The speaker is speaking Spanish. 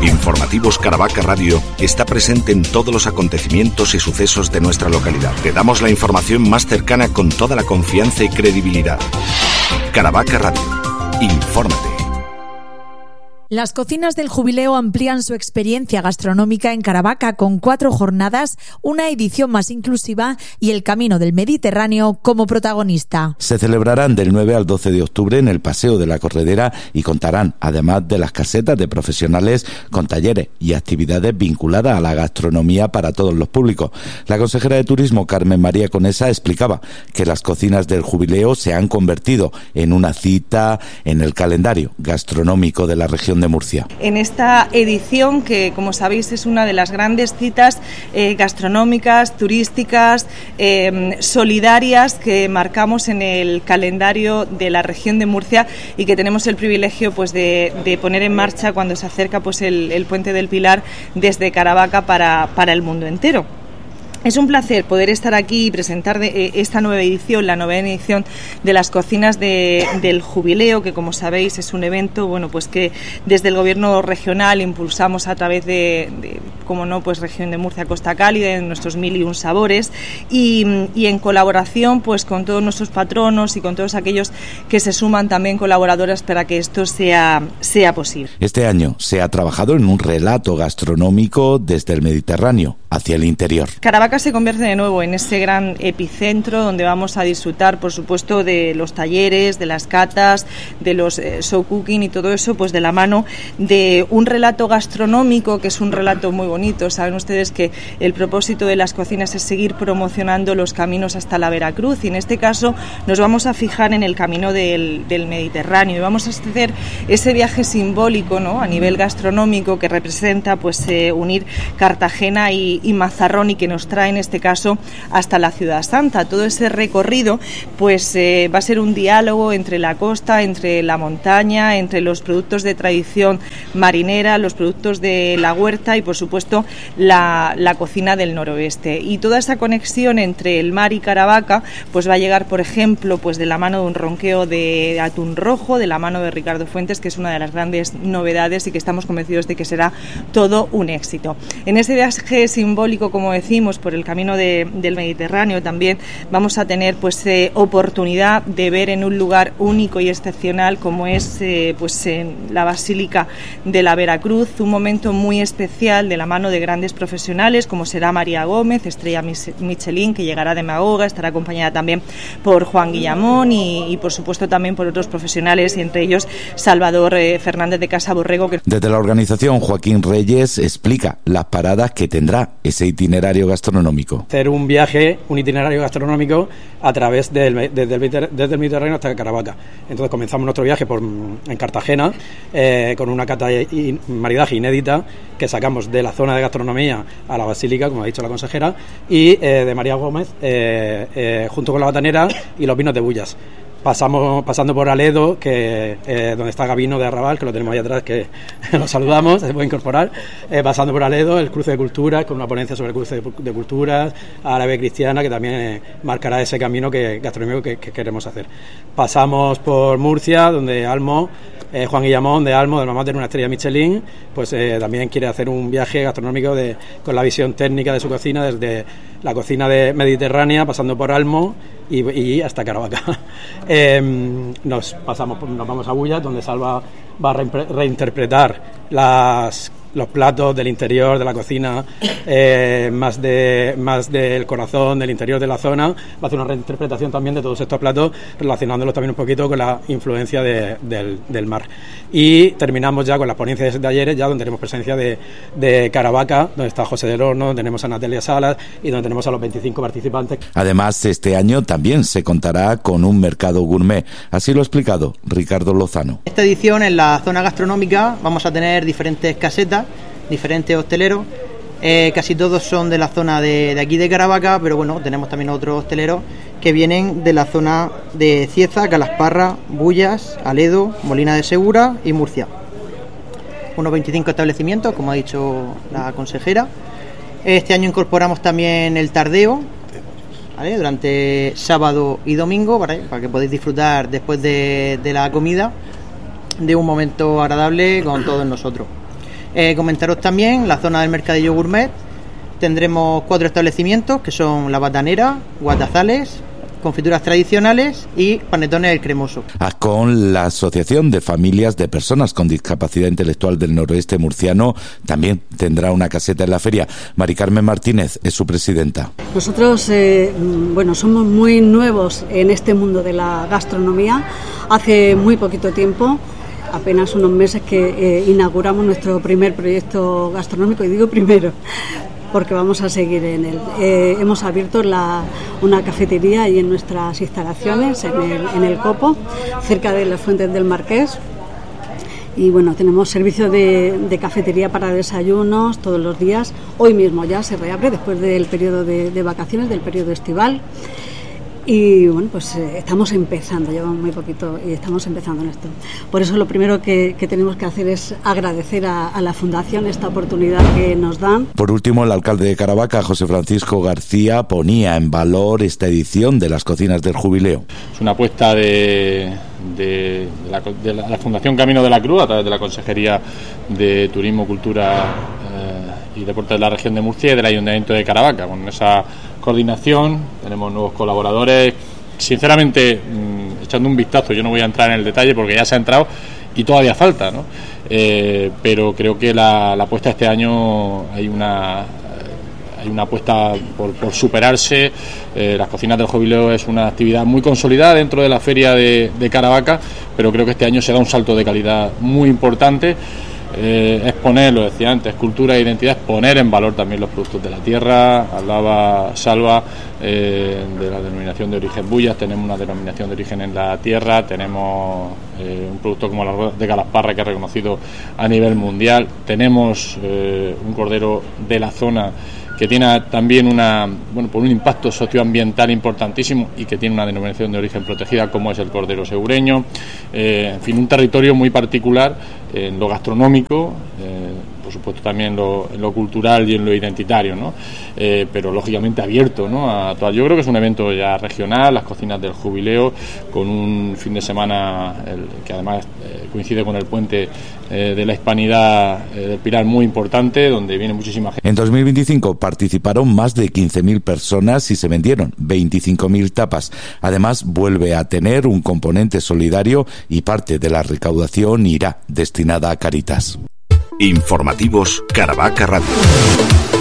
Informativos Caravaca Radio está presente en todos los acontecimientos y sucesos de nuestra localidad. Te damos la información más cercana con toda la confianza y credibilidad. Caravaca Radio. Infórmate. Las cocinas del Jubileo amplían su experiencia gastronómica en Caravaca con 4 jornadas, una edición más inclusiva y el Camino del Mediterráneo como protagonista. Se celebrarán del 9 al 12 de octubre en el Paseo de la Corredera y contarán, además de las casetas de profesionales, con talleres y actividades vinculadas a la gastronomía para todos los públicos. La consejera de Turismo, Carmen María Conesa, explicaba que las cocinas del Jubileo se han convertido en una cita en el calendario gastronómico de la región de Murcia. En esta edición, que como sabéis es una de las grandes citas gastronómicas, turísticas, solidarias que marcamos en el calendario de la región de Murcia y que tenemos el privilegio pues de poner en marcha cuando se acerca pues el Puente del Pilar desde Caravaca para el mundo entero. Es un placer poder estar aquí y presentar esta nueva edición, la novena edición de las cocinas del Jubileo, que como sabéis es un evento pues que desde el Gobierno regional impulsamos a través de como no, pues Región de Murcia Costa Cálida, en nuestros 1001 sabores y en colaboración pues con todos nuestros patronos y con todos aquellos que se suman también colaboradoras para que esto sea posible. Este año se ha trabajado en un relato gastronómico desde el Mediterráneo hacia el interior. Caravaca se convierte de nuevo en ese gran epicentro donde vamos a disfrutar, por supuesto, de los talleres, de las catas, de los show cooking y todo eso, pues de la mano de un relato gastronómico que es un relato muy bonito. Saben ustedes que el propósito de las cocinas es seguir promocionando los caminos hasta la Veracruz y en este caso nos vamos a fijar en el camino del Mediterráneo y vamos a hacer ese viaje simbólico, ¿no?, a nivel gastronómico que representa pues unir Cartagena y Mazarrón y que nos trae en este caso hasta la Ciudad Santa. Todo ese recorrido pues va a ser un diálogo entre la costa, entre la montaña, entre los productos de tradición marinera, los productos de la huerta y por supuesto la cocina del noroeste. Y toda esa conexión entre el mar y Caravaca pues va a llegar, por ejemplo, pues de la mano de un ronqueo de atún rojo, de la mano de Ricardo Fuentes, que es una de las grandes novedades y que estamos convencidos de que será todo un éxito. En ese viaje simbólico, como decimos, por el camino del Mediterráneo también vamos a tener pues oportunidad de ver en un lugar único y excepcional como es pues en la Basílica de la Veracruz, un momento muy especial de la mano de grandes profesionales como será María Gómez, estrella Michelin, que llegará de Magoga, estará acompañada también por Juan Guillamón y por supuesto también por otros profesionales y entre ellos Salvador Fernández de Casa Borrego. Desde la organización, Joaquín Reyes explica las paradas que tendrá ese itinerario gastronómico. Hacer un viaje, un itinerario gastronómico a través desde el Mediterráneo hasta Caravaca. Entonces comenzamos nuestro viaje en Cartagena con una cata y maridaje inédita que sacamos de la zona de gastronomía a la Basílica, como ha dicho la consejera, y de María Gómez junto con la Batanera y los vinos de Bullas. Pasando por Aledo, que donde está Gabino de Arrabal, que lo tenemos ahí atrás, que lo saludamos, se puede incorporar, pasando por Aledo, el cruce de culturas, con una ponencia sobre el cruce de culturas árabe cristiana, que también marcará ese camino gastronómico que queremos hacer. Pasamos por Murcia, donde Almo, Juan Guillamón de Almo, de mamá de una estrella Michelin, pues también quiere hacer un viaje gastronómico con la visión técnica de su cocina, desde la cocina mediterránea, pasando por Almo y hasta Caravaca. Nos vamos a Bullas, donde Salva va a reinterpretar los platos del interior de la cocina, más del corazón, del interior de la zona. Va a hacer una reinterpretación también de todos estos platos, relacionándolos también un poquito con la influencia del mar. Y terminamos ya con las ponencias de talleres, ya donde tenemos presencia de Caravaca, donde está José del Horno, donde tenemos a Natalia Salas y donde tenemos a los 25 participantes. Además, este año también se contará con un mercado gourmet. Así lo ha explicado Ricardo Lozano. Esta edición, en la zona gastronómica, vamos a tener diferentes casetas, diferentes hosteleros. Casi todos son de la zona de aquí de Caravaca, pero bueno, tenemos también otros hosteleros que vienen de la zona de Cieza, Calasparra, Bullas, Aledo, Molina de Segura y Murcia. Unos 25 establecimientos, como ha dicho la consejera. Este año incorporamos también el tardeo, ¿vale?, durante sábado y domingo, para que podáis disfrutar después de la comida de un momento agradable con todos nosotros. Comentaros también la zona del Mercadillo Gourmet. Tendremos 4 establecimientos que son La Batanera, Guatazales, confituras tradicionales y panetones El Cremoso. Con la Asociación de Familias de Personas con Discapacidad Intelectual del Noroeste Murciano también tendrá una caseta en la feria. Mari Carmen Martínez es su presidenta. Nosotros somos muy nuevos en este mundo de la gastronomía. Hace muy poquito tiempo, apenas unos meses, que inauguramos nuestro primer proyecto gastronómico, y digo primero porque vamos a seguir en él. Hemos abierto una cafetería ahí en nuestras instalaciones, en el Copo, cerca de las Fuentes del Marqués. Y bueno, tenemos servicio de cafetería para desayunos todos los días. Hoy mismo ya se reabre después del periodo de vacaciones, del periodo estival. Y bueno, pues estamos empezando, llevamos muy poquito y estamos empezando en esto. Por eso lo primero que tenemos que hacer es agradecer a la Fundación esta oportunidad que nos dan. Por último, el alcalde de Caravaca, José Francisco García, ponía en valor esta edición de las Cocinas del Jubileo. Es una apuesta de la Fundación Camino de la Cruz, a través de la Consejería de Turismo, Cultura y Deportes de la región de Murcia y del Ayuntamiento de Caravaca. Con esa coordinación tenemos nuevos colaboradores. Sinceramente, echando un vistazo, yo no voy a entrar en el detalle porque ya se ha entrado y todavía falta, ¿no? Pero creo que la apuesta este año hay una apuesta por superarse. Las Cocinas del Jubileo es una actividad muy consolidada dentro de la feria de Caravaca, pero creo que este año se da un salto de calidad muy importante. Es poner, lo decía antes, cultura e identidad, es poner en valor también los productos de la tierra. Hablaba Salva de la denominación de origen Bullas. Tenemos una denominación de origen en la tierra, tenemos un producto como la arroz de Calasparra, que es reconocido a nivel mundial, tenemos un cordero de la zona que tiene también por un impacto socioambiental importantísimo y que tiene una denominación de origen protegida, como es el cordero segureño. En fin, un territorio muy particular en lo gastronómico, por supuesto también en lo cultural y en lo identitario, ¿no? Pero lógicamente abierto, ¿no? A todas. Yo creo que es un evento ya regional, las Cocinas del Jubileo, con un fin de semana que además coincide con el puente de la Hispanidad del Pilar muy importante, donde viene muchísima gente. En 2025 participaron más de 15.000 personas y se vendieron 25.000 tapas. Además, vuelve a tener un componente solidario y parte de la recaudación irá destinada a Cáritas. Informativos Caravaca Radio.